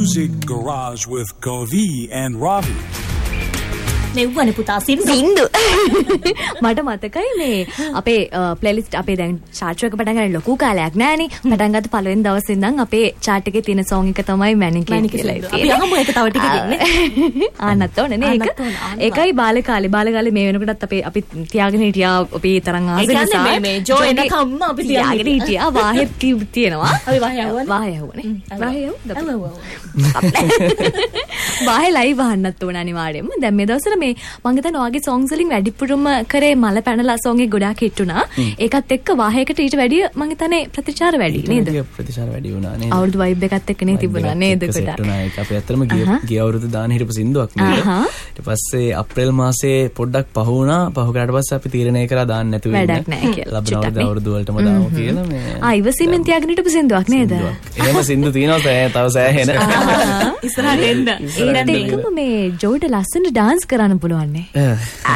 Music Garage with Kavi and Ravi. නෙව්වනේ පුතා සින්දු මට මතකයි මේ අපේ ප්ලේලිස්ට් අපේ දැන් චාර්ට් එක පටන් ගන්න ලොකු කාලයක් නෑනේ. පටන් ගත්ත පළවෙනි දවසේ ඉඳන් අපේ චාර්ට් එකේ තියෙන සෝං එක තමයි මැනිකේ කියලා. අපි අහමු ඒක තව ටික දෙන්නේ. ආන්නත් ඕනේ නේ ඒක. ඒකයි බාල කාලේ මේ වෙනකොටත් අපි තියාගෙන හිටියා අපි තරම් ආසෙ නිසා. මේ ජෝ එනකම්ම අපි තියාගෙන හිටියා. වාහෙත් තියෙනවා. අපි වාහේ යවුවනේ. වාහේ ලයිව් අහන්නත් ඕන අනිවාර්යයෙන්ම. දැන් මේ දවස්වල මම හිතන්නේ ඔයගේ songs වලින් වැඩිපුරම කරේ මල පැනලා song එක ගොඩාක් hit වුණා. ඒකත් එක්ක වාහයකට ඊට වැඩිය මම හිතන්නේ ප්‍රතිචාර වැඩි නේද? ප්‍රතිචාර වැඩි වුණා නේද? අවුරුදු vibe එකත් එක්ක නේ තිබුණා නේද ගොඩාක්. ඒක අපි ඇත්තටම ගිය අවුරුදු දාන හිටපු සින්දුවක් නේද? ඊට පස්සේ අප්‍රේල් මාසේ පොඩ්ඩක් පහ වුණා. පහ කරාට පස්සේ අපි තීරණය කරා දාන්න නැතුව ඉන්න. වැඩක් නැහැ කියලා. ලබන අවුරුදු වලටම දාමු කියලා මේ. ඉවසීමෙන් තියාගෙන හිටපු සින්දුවක් නේද? එහෙම සින්දු තියෙනවා තව සෑහෙන. ඉස්සරහට එන්න. ඒත් එක්කම මේ ජෝඩ ලස්සන dance කරන්න පුළුවන් නේ.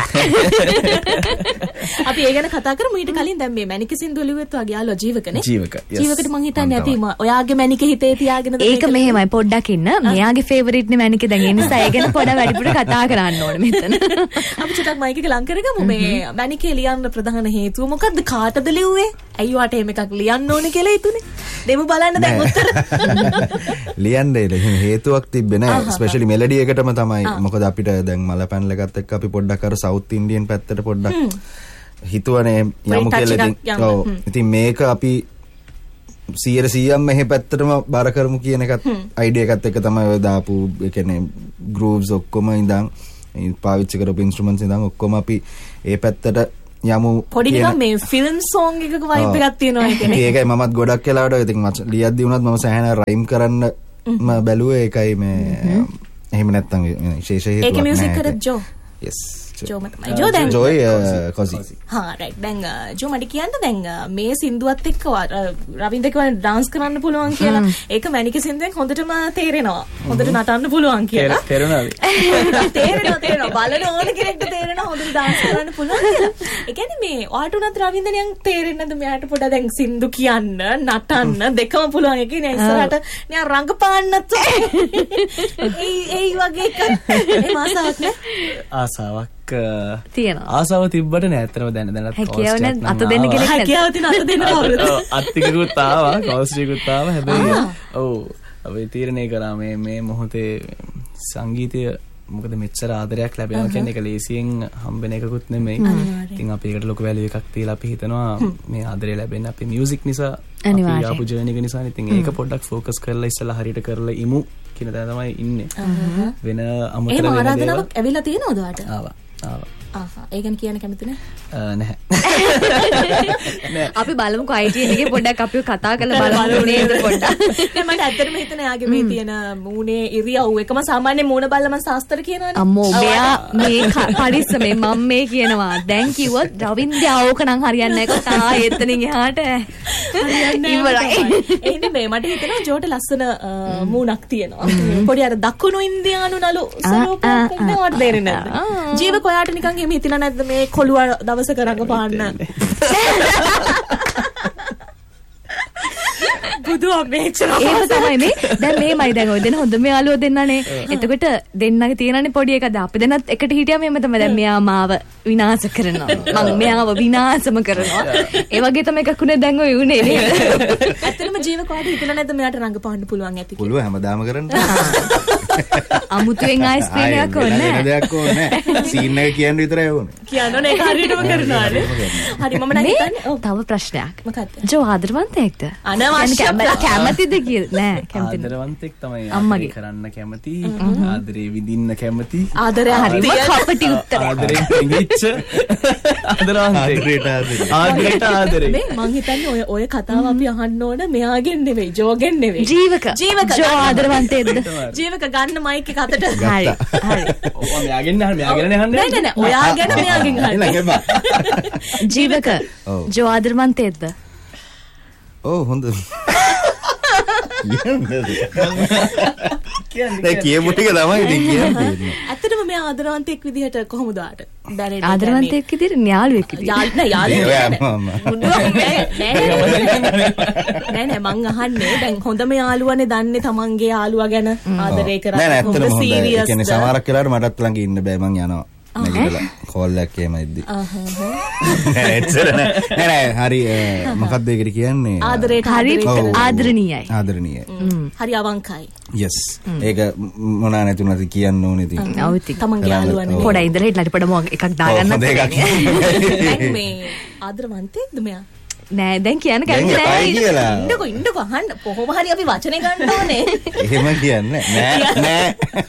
අපි ඒ ගැන කතා කරමු. ඊට කලින් දැන් මේ මැනික සින්දුව ලිව්වෙත් වගේ යාළුවා ජීවකනේ. ජීවකට මං හිතන්නේ අපි ඔයාගේ මැනික හිතේ තියාගෙන ඒක මෙහෙමයි පොඩ්ඩක් ඉන්න. මෙයාගේ ෆේවරිට් නේ මැනික. දැන් ඒ නිසා ඒ ගැන පොඩ්ඩක් වැඩිපුර කතා කරන්න ඕනේ මෙතන. අපි චුට්ටක් මයික් එක ලං කරගමු. මේ මැනිකේ ලියන්න ප්‍රධාන හේතුව මොකද්ද? කාටද ලිව්වේ? ඇයි වාට එහෙම එකක් ලියන්න ඕනේ කියලා හිතුනේ? දෙමු බලන්න දැන් උත්තර. ලියන්නේ හේතුවක් තිබ්බේ නෑ. ස්පෙෂලි මෙලඩි එකටම තමයි. මොකද අපිට දැන් මල පැනල එකත් එක්ක අපි පොඩ්ඩක් අර සවුත් ඉන්ඩියන් පැත්තට පොඩ්ඩක් හිතුවනේ යමු කියලා. ඉතින් ඔව්. ඉතින් මේක අපි 100%ම මෙහෙ පැත්තටම බාර කරමු කියන එකත් අයිඩියා එකත් එක්ක තමයි ඔය දාපු ඒ කියන්නේ ගෲව්ස් ඔක්කොම ඉඳන් පාවිච්චි කරපු ඉන්ස්ට්‍රුමන්ට්ස් ඉඳන් ඔක්කොම අපි ඒ පැත්තට යමු. පොඩි නිකන් මේ ෆිල්ම් සෝං එකක වයිබ් එකක් තියෙනවා ඒ කියන්නේ. ඒකයි මමත් ගොඩක් වෙලාවට ඉතින් ලියද්දි වුණත් මම සෑහෙන රයිම් කරන්න බැලුවේ. ඒකයි මේ එහෙම නැත්තම් විශේෂ හේතුවක් නැහැ. ඒක මියුසික් කරත් ජෝ. yes ජෝ මතමයි. ජෝ දැන් ජෝයි කොසි. හා රයිට්. දැන් ජෝ මට කියන්න දැන් මේ සින්දුවත් එක්ක රවින්ද්‍ර කියවන dance කරන්න පුළුවන් කියලා. ඒක මැනික සින්දුවෙන් හොඳටම තේරෙනවා. හොඳට නටන්න පුළුවන් කියලා. තේරෙනවද? තේරෙනවා. බලන ඕන කෙනෙක්ට තේරෙනවා හොඳට dance කරන්න පුළුවන් කියලා. ඒ කියන්නේ මේ ඔයාට උනත් රවින්ද්‍රනියන් තේරෙන්නේ නැද්ද මෙයාට පොඩ්ඩක් දැන් සින්දු කියන්න නටන්න දෙකම පුළුවන්. ඒ කියන්නේ ඉස්සරහට නිකන් රංගපාන්නත් ඒ වගේ එකක් ඒ මාසාවක් නේ. ආසාවක් තියෙනවා. ආසාව තිබ්බට නෑ අතරම දැනට හැකියාව නැත් අත දෙන්න කෙනෙක් නැත්. හැකියාව තියෙන අත දෙන්න කවුරුද? අත්තිකුත් ආවා කෞස්ටිකුත් ආවා. හැබැයි ඔව් අපි තීරණය කරා මේ මොහොතේ සංගීතය මොකද මෙච්චර ආදරයක් ලැබෙනවා කියන්නේ ඒක ලේසියෙන් හම්බෙන එකකුත් නෙමෙයි. ඉතින් අපි ඒකට ලොකු වැලියු එකක් තියලා අපි හිතනවා මේ ආදරය ලැබෙන්නේ අපි මියුසික් නිසා අපි ආපු ජර්නි එක නිසා. ඉතින් ඒක පොඩ්ඩක් ફોකස් කරලා ඉස්සලා හරියට කරලා ඉමු කියන දේ තමයි ඉන්නේ. වෙන අමතර වෙන දේවල් ආරාධනාවක් ඇවිල්ලා තියෙනවද ඔයාට? ආවා. ඒ ගැන කියන්න කැමති නැහැ. අපි බලමුකෝ ITN එකේ පොඩ්ඩක් අපි කතා කරලා බලමු නේද පොඩ්ඩක්. නෑ මට ඇත්තටම හිතෙන යාගේ මේ තියෙන මූණේ ඉරියව් එකම සාමාන්‍ය මූණ බලලා මම සාස්තර කියනවනේ. අම්මෝ මෙයා මේ පරිස්සමෙන් මම මේ කියනවා. දැන් කිව්වොත් රවින්ද්‍ර ආවක නම් හරියන්නේ නැහැ. කතා එතනින් එහාට හරියන්නේ නැහැ. එහෙනම් මේ මට හිතෙනවා ජෝට ලස්සන මූණක් තියෙනවා. පොඩි අර දකුණු ඉන්දියානු නළු ස්වරූපයක් නේද දෙන්නේ නැද්ද? ජීවක ඔයාට නිකන් එහෙම හිතිලා නැද්ද මේ කොළුව දවසක රඟපාන්න? බුදුවා මේචර ඒක තමයි මේ දැන් මේමයි දැන් ඔය දෙන හොඳම යාළුවෝ දෙන්නනේ. එතකොට දෙන්නගේ තියෙනනේ පොඩි එකද අපි දෙන්නත් එකට හිටියාම එහෙම තමයි. දැන් මෙයා මාව විනාශ කරනවා. මම මෙයාව විනාශම කරනවා. ඒ වගේ තමයි එකක් උනේ දැන් ඔය උනේ නේද? ඇත්තටම ජීවකවාට හිතලා නැද්ද මෙයාට රඟපාන්න පුළුවන් ඇති කියලා? පුළුවන් හැමදාම කරන්න. අමුතුවෙන් අයිස්ක්‍රීම් එකක් ඕනේ නෑ. දෙයක් ඕනේ නෑ. සීන් එක කියන්න විතරයි ඕනේ. කියනෝනේ ඒක හරියටම කරනවානේ. හරි මම නම් හිතන්නේ තව ප්‍රශ්නයක්. මොකක්ද? ජෝ ආදරවන්තයෙක්ද? අනවශ්‍ය කැමතිද කියලා නෑ කැමති ආදරවන්තෙක් තමයි අම්මගේ කරන්න කැමති ආදරේ විඳින්න කැමති ආදරය හරිම කපටි උත්තරයක් ආදරේ පිඟිච්ච ආදරයට ආදරේ මේ මං හිතන්නේ ඔය කතාව අපි අහන්න ඕන මෙයාගෙන් නෙවෙයි ජෝගෙන් නෙවෙයි ජීවක ජෝ ආදරවන්තයෙක්ද ජීවක ගන්න මයික් එක අතට හරි හරි ඔව් මෙයාගෙන් අහන්නේ නෑ ඔයාගෙන මෙයාගෙන් අහන්න ජීවක ජෝ ආදරවන්තයෙක්ද ඔව් හොඳ කියන්නේ කියපු ටික තමයි ඉතින් කියන්නේ. ඇත්තටම මේ ආදරවන්තයෙක් විදිහට කොහොමද ආට? දැනෙන්නේ. ආදරවන්තයෙක් විදියට යාළුවෙක් විදියට. නෑ මං අහන්නේ දැන් හොඳම යාළුවනේ දන්නේ තමන්ගේ යාළුවා ගැන ආදරය කරන්නේ කොහොමද සීරියස්. ඒ කියන්නේ සමහරක් වෙලාවට මටත් ළඟ ඉන්න බෑ මං යනවා. නැගිටලා කෝල් එකක් එහෙම ඉද්දි. එච්චර නෑ හරි මොකක්ද ඒකට කියන්නේ? ආදරයට හරි ආදරණීයයි. ආදරණීයයි. හරි අවංකයි. yes. ඒක මොනා නැතුණත් කියන්න ඕනේ ඉතින්. ඔව් ඉතින්. තමන්ගේ යාළුවනේ. පොඩ ඉඳලා හිටලා පොඩම එකක් දාගන්නත් දැන් මේ ආදරවන්තයෙක්ද මෙයා? නෑ දැන් කියන්න කැමති නෑ. ඉන්නකෝ අහන්න කොහොම හරි අපි වචනේ ගන්න ඕනේ. එහෙම කියන්නේ නෑ.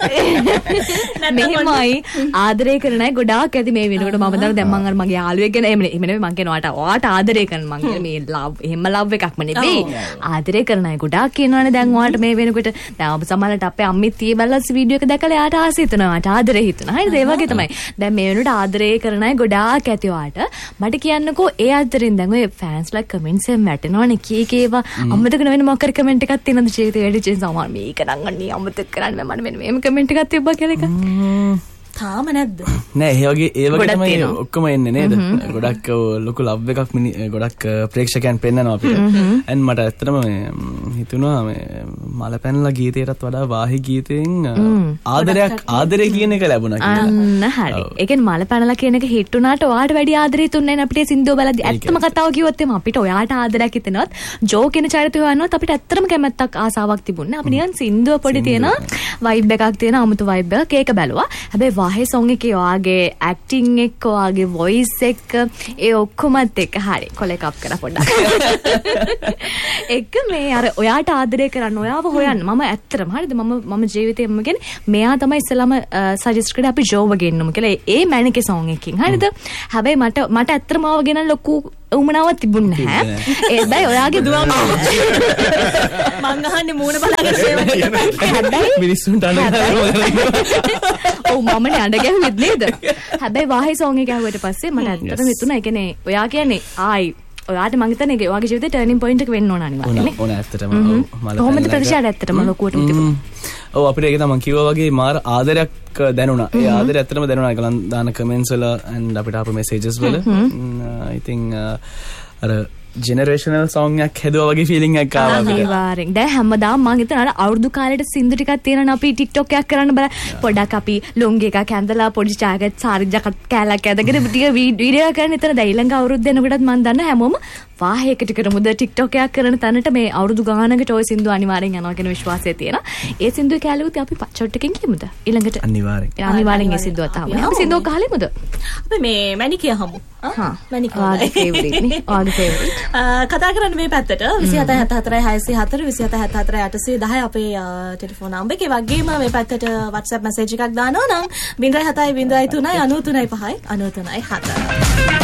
මෙහෙමයි ආදරය කරන අය ගොඩාක් ඇති මේ වෙනකොට මම දැන් මං අර මගේ යාළුවෙක් ගැන එහෙම නෙමෙයි මං කියනවා ඔයාට ආදරය කරන මං කියන්නේ මේ ලව් එහෙම ලව් එකක්ම නෙවෙයි ආදරය කරන අය ගොඩාක් කියනවානේ දැන් ඔයාට මේ වෙනකොට දැන් ඔබ සමහරවිට අපේ අම්මිත් ඊයේ බැලලා වීඩියෝ එක දැකලා එයාට ආසයි හිතනවා ඔයාට ආදරේ හිතනවා හරිද ඒ වගේ තමයි දැන් මේ වෙනකොට ආදරය කරන අය ගොඩාක් ඇති ඔයාට මට කියන්නකෝ ඒ අතරින් දැන් ඔය ෆෑන්ස්ලා කමෙන්ට්ස් එකෙන් වැටෙනවනේ කීක ඒවා අමතක වෙන මොකක් කර කමෙන්ට් එකක් තියෙනවද ජීවිතේ වැඩි චේන්ජ් සමහර මේක නම් අන්නේ අමතක කරන්න මම මෙන්න මේම කමෙන්ට් එකක් තිබ්බා කියලා එක තාම නැද්ද නෑ ඒ වගේ තමයි ඔක්කොම එන්නේ නේද ගොඩක් ලොකු ලව් එකක් ගොඩක් ප්‍රේක්ෂකයන් පෙන්නනවා අපිට and මට ඇත්තටම හිතුණා මේ මල පැනලා ගීතයටත් වඩා වාහි ගීතයෙන් ආදරය කියන එක ලැබුණා කියලා අන්න හරි ඒ කියන්නේ මල පැනලා කියන එක හිට උනාට ඔයාට වැඩි ආදරේ තුන්නේ නැහැ අපිට සින්දුව බලද්දි ඇත්තම කතාව කිව්වොත් එම අපිට ඔයාට ආදරයක් හිතෙනවත් ජෝ කියන චරිතය හොයනවත් අපිට ඇත්තටම කැමැත්තක් ආසාවක් තිබුණේ අපි නිකන් සින්දුව පොඩි තියෙන වයිබ් එකක් තියෙන අමුතු වයිබ් එකක් ඒක බැලුවා හැබැයි වාහේ සොං එකේ ඔයාගේ ඇක්ටිං එක්ක ඔයාගේ වොයිස් එක්ක ඒ ඔක්කොමත් එක්ක හරි කොලෙක් අප් කරලා පොඩ්ඩක් එක මේ අර ඔයාට ආදරය කරන්න ඔයාව හොයන්න මම ඇත්තටම හරිද මම ජීවිතේම කියන්නේ මෙයා තමයි ඉස්සලම සජෙස්ට් කරේ අපි ජෝව ගෙන්නමු කියලා ඒ මැනිකේ සොං එකකින් හරිද හැබැයි මට ඇත්තටම ආව ගෙනන් ලොකු උමනාවක් තිබුණේ නැහැ ඒ බයි ඔයාගේ දුව මං අහන්නේ මූණ බලාගෙන හැබැයි මිනිස්සුන්ට ඔව් මමනේ අඬ ගැහුවෙත් නේද හැබැයි වාහේ සොං එක ගැහුවට පස්සේ මට ඇත්තටම හිතුණා ඒ කියන්නේ ඔයා කියන්නේ ආයි ඔයාට මං හිතන්නේ ඒක ඔයාගේ ජීවිතේ ටර්නින් පොයින්ට් එක වෙන්න ඕන අනිවාර්යනේ ඕන ඇත්තටම කොහොමද ප්‍රතිශාර ඇත්තටම ලොකුවට තිබුණා ඔව් අපිට ඒක තමයි මං කිව්වා වගේ මාර ආදරයක් දැනුණා ඒ ආදරය ඇත්තටම දැනුණා ඒකලන් දාන කමෙන්ට්ස් වල and අපිට ආපු මෙසේජස් වල I think අර ජෙනරේෂනල් සෝං එකක් හැදුවා වගේ ෆීලිං එකක් ආවා අපිට. අනිවාර්යෙන්. දැන් හැමදාම මම හිතනවා අර අවුරුදු කාලේට සින්දු ටිකක් තියෙනවා අපි TikTok එකක් කරන්න බල පොඩක් අපි ලොංගි එකක් ඇඳලා පොඩි ජාකට් සාරි ජකට් කෑල්ලක් ඇඳගෙන ටික වීඩියෝ කරන ඉතන දැන් ඊළඟ අවුරුද්ද එනකොටත් මම දන්න හැමෝම වාහයකට කරමුද TikTok එකක් කරන තැනට මේ අවුරුදු ගානකට ওই සින්දු අනිවාර්යෙන් යනවා කියන විශ්වාසය තියෙනවා. ඒ සින්දුවේ කැලුවත් අපි පච්චොට් එකකින් කියමුද? ඊළඟට අනිවාර්යෙන් ඒ සින්දුව තමයි. අපි සින්දුව ගහලෙමුද? අපි මේ මැනිකිය හමු. මැනිකිය. ආගේ ෆේවරිට් නේ. ආගේ ෆේවරිට්. කතා කරන්න මේ පැත්තට 2774 604 2774 810 අපේ ටෙලිෆෝන් නම්බර් එකේ වගේම මේ පැත්තට WhatsApp මැසේජ් එකක් දානවා නම් 0703 93 5 93 7